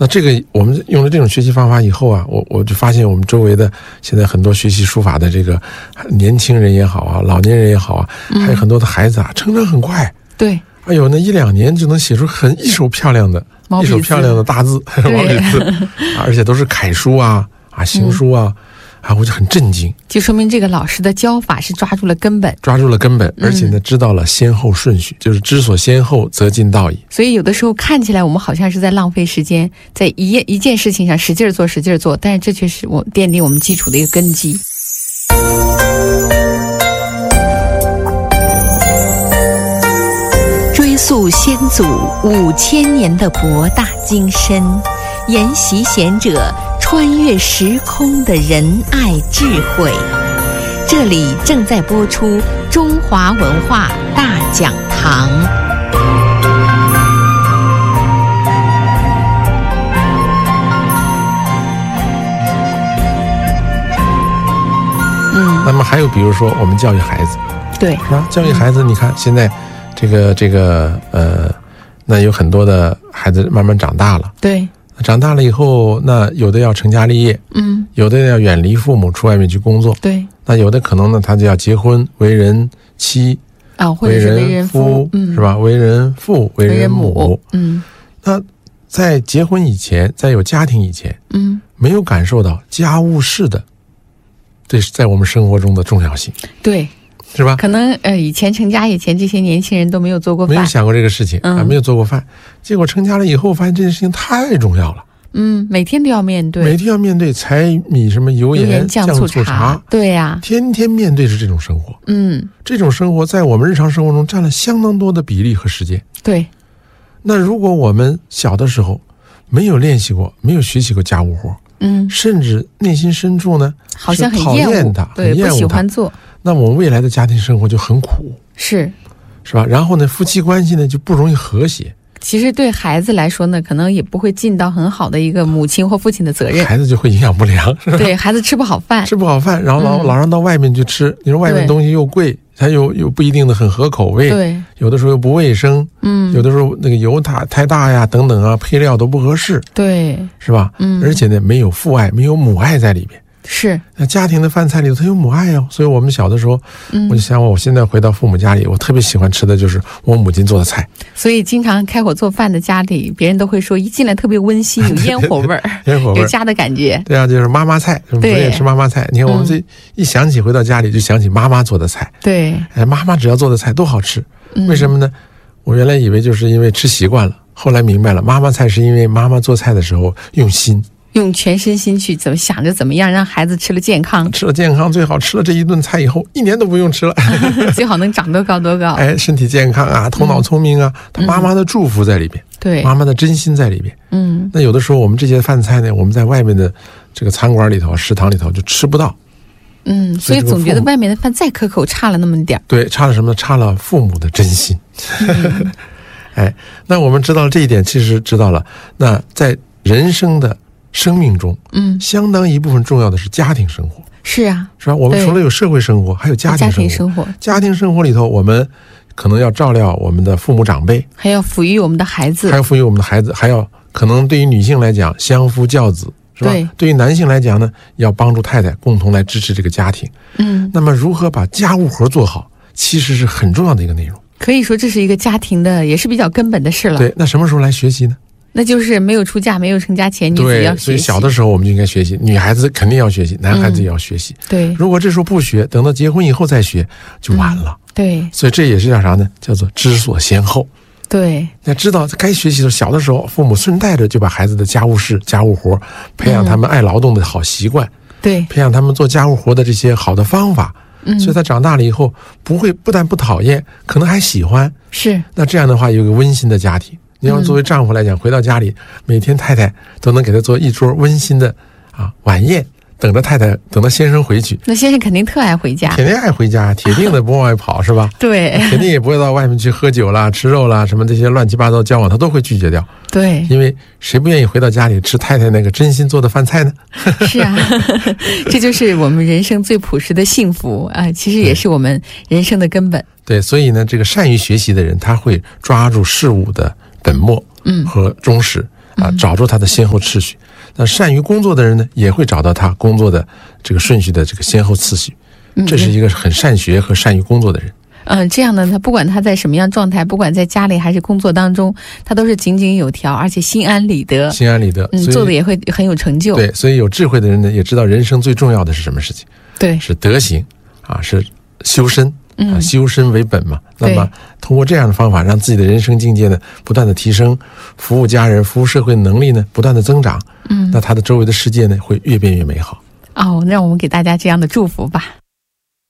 那这个我们用了这种学习方法以后啊，我就发现我们周围的现在很多学习书法的这个年轻人也好啊，老年人也好啊，还有很多的孩子啊，成长很快。 对， 哎呦，那1-2年就能写出一手漂亮的大字毛笔字，而且都是楷书啊行书啊。我就很震惊， 就说明这个老师的教法是抓住了根本， 而且呢，知道了先后顺序，就是知所先后，则近道矣。 所以有的时候看起来我们好像是在浪费时间，在一件事情上使劲做，但是这却是我奠定我们基础的一个根基。追溯先祖5000年的博大精深，研习贤者穿越时空的仁爱智慧。这里正在播出中华文化大讲堂。 那么还有比如说我们教育孩子， 对， 是吧？教育孩子，你看现在那有很多的孩子慢慢长大了， 对。 长大了以后，那有的要成家立业，有的要远离父母出外面去工作， 对。 那有的可能呢，他就要结婚，为人妻或者是为人夫， 是吧？为人父，为人母，那在结婚以前，在有家庭以前，没有感受到家务事的，这是在我们生活中的重要性， 对。 是吧？ 可能以前成家以前，这些年轻人都没有做过饭， 没有想过这个事情没有做过饭。结果成家了以后，发现这件事情太重要了。 每天都要面对， 柴米什么油盐酱醋茶， 对呀， 天天面对是这种生活。这种生活在我们日常生活中占了相当多的比例和时间。 对。 那如果我们小的时候没有练习过，没有学习过家务活，甚至内心深处呢， 好像很讨厌它， 对，不喜欢做。 那我们未来的家庭生活就很苦， 是吧？然后呢，夫妻关系呢就不容易和谐。 其实对孩子来说呢，可能也不会尽到很好的一个母亲或父亲的责任， 孩子就会营养不良，是吧？ 对，孩子吃不好饭， 然后老让到外面去吃，你说外面东西又贵，它又不一定的很合口味， 对， 有的时候又不卫生，有的时候那个油太大呀，等等啊，配料都不合适， 对， 是吧？而且呢，没有父爱，没有母爱在里边。 是， 那家庭的饭菜里头它有母爱哦，所以我们小的时候，我就想我现在回到父母家里，我特别喜欢吃的就是我母亲做的菜。 所以经常开火做饭的家里，别人都会说一进来特别温馨，有烟火味儿，有家的感觉。 对啊，就是妈妈菜，我们也吃妈妈菜。你看我们这一想起回到家里，就想起妈妈做的菜。 对， 妈妈只要做的菜都好吃，为什么呢？我原来以为就是因为吃习惯了，后来明白了，妈妈菜是因为妈妈做菜的时候用心。 用全身心去想着怎么样让孩子吃了健康， 最好吃了这一顿菜以后1年都不用吃了最好能长多高身体健康啊，头脑聪明啊，他妈妈的祝福在里边， 对， 妈妈的真心在里边。那有的时候我们这些饭菜呢，我们在外面的这个餐馆里头食堂里头就吃不到， 所以总觉得外面的饭再可口，差了那么点。 对，差了什么？差了父母的真心那我们知道了这一点，其实知道了，那在人生的生命中，相当一部分重要的是家庭生活。 是啊， 是吧？我们除了有社会生活，还有家庭生活。家庭生活里头，我们可能要照料我们的父母长辈， 还要抚育我们的孩子， 还要可能对于女性来讲，相夫教子，是吧？对于男性来讲呢，要帮助太太共同来支持这个家庭。那么如何把家务活做好，其实是很重要的一个内容。 可以说这是一个家庭的，也是比较根本的事了。 对，那什么时候来学习呢？ 那就是没有出嫁、没有成家前，女子要学习。 所以小的时候我们就应该学习，女孩子肯定要学习，男孩子也要学习。 对， 如果这时候不学，等到结婚以后再学，就晚了。 对， 所以这也是叫啥呢？叫做知所先后。 对， 那知道该学习的小的时候，父母顺带着就把孩子的家务事、家务活培养他们爱劳动的好习惯， 对， 培养他们做家务活的这些好的方法。所以他长大了以后不但不讨厌，可能还喜欢。是，那这样的话有个温馨的家庭。你要作为丈夫来讲，回到家里，每天太太都能给他做一桌温馨的晚宴，等着先生回去。那先生肯定特爱回家， 肯定爱回家，铁定的不往外跑，是吧？对，肯定也不会到外面去喝酒啦、吃肉啦，什么这些乱七八糟交往，他都会拒绝掉。对，因为谁不愿意回到家里吃太太那个真心做的饭菜呢？ 是啊，这就是我们人生最朴实的幸福啊！其实也是我们人生的根本。 对，所以呢，这个善于学习的人，他会抓住事物的本末和忠实， 找出他的先后次序。那善于工作的人呢，也会找到他工作的这个顺序的这个先后次序。这是一个很善学和善于工作的人。 这样的他不管他在什么样状态，不管在家里还是工作当中，他都是井井有条，而且心安理得。 心安理得， 做的也会很有成就。 对，所以有智慧的人呢，也知道人生最重要的是什么事情。 对， 是德行是修身修身为本嘛。那么通过这样的方法，让自己的人生境界呢不断的提升，服务家人、服务社会的能力呢不断的增长。那他的周围的世界呢会越变越美好。 让我们给大家这样的祝福吧。